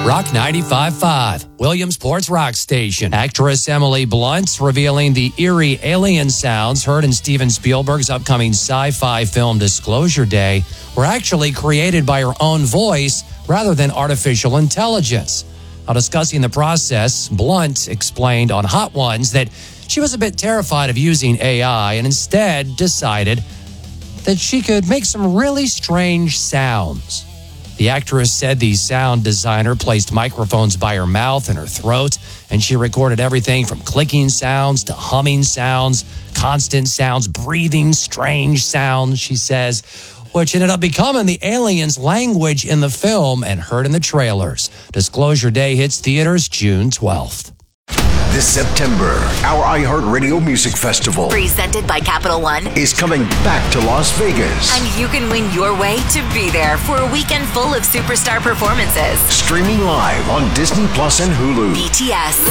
Rock 95.5, Williamsport's rock station. Actress Emily Blunt revealing the eerie alien sounds heard in Steven Spielberg's upcoming sci-fi film Disclosure Day were actually created by her own voice rather than artificial intelligence. While discussing the process, Blunt explained on Hot Ones that she was a bit terrified of using AI and instead decided that she could make some really strange sounds. The actress said the sound designer placed microphones by her mouth and her throat, and she recorded everything from clicking sounds to humming sounds, constant sounds, breathing, strange sounds, she says, which ended up becoming the aliens' language in the film and heard in the trailers. Disclosure Day hits theaters June 12th. This September, our iHeartRadio Music Festival, presented by Capital One, is coming back to Las Vegas. And you can win your way to be there for a weekend full of superstar performances. Streaming live on Disney Plus and Hulu. BTS,